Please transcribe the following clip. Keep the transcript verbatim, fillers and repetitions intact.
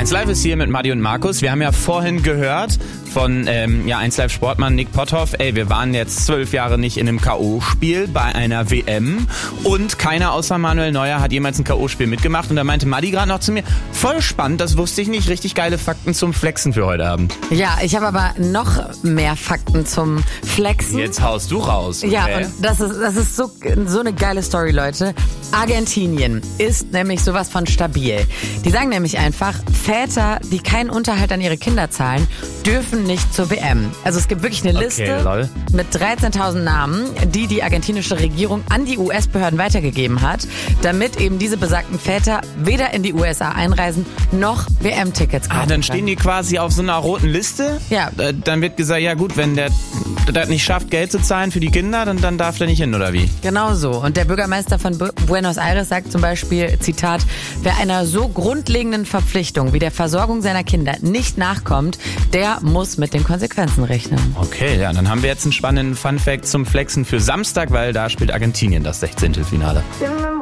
eins Live ist hier mit Madi und Markus. Wir haben ja vorhin gehört von ähm, ja, eins Live Sportmann Nick Potthoff, ey, wir waren jetzt zwölf Jahre nicht in einem K O-Spiel bei einer W M und keiner außer Manuel Neuer hat jemals ein K O-Spiel mitgemacht. Und da meinte Madi gerade noch zu mir, voll spannend, das wusste ich nicht, richtig geile Fakten zum Flexen für heute Abend. Ja, ich habe aber noch mehr Fakten zum Flexen. Jetzt haust du raus. Okay? Ja, und das ist, das ist so, so eine geile Story, Leute. Argentinien ist nämlich sowas von stabil. Die sagen nämlich einfach, Väter, die keinen Unterhalt an ihre Kinder zahlen, dürfen nicht zur W M. Also es gibt wirklich eine Liste okay, mit dreizehntausend Namen, die die argentinische Regierung an die U S-Behörden weitergegeben hat, damit eben diese besagten Väter weder in die U S A einreisen, noch W M-Tickets kaufen Ah, dann stehen die quasi auf so einer roten Liste? Ja. Äh, Dann wird gesagt, ja gut, wenn der das nicht schafft, Geld zu zahlen für die Kinder, dann, dann darf der nicht hin, oder wie? Genau so. Und der Bürgermeister von Bu- Buenos Aires sagt zum Beispiel, Zitat, wer einer so grundlegenden Verpflichtung wie der Versorgung seiner Kinder nicht nachkommt, der muss mit den Konsequenzen rechnen. Okay, ja, dann haben wir jetzt einen spannenden Funfact zum Flexen für Samstag, weil da spielt Argentinien das Sechzehntelfinale.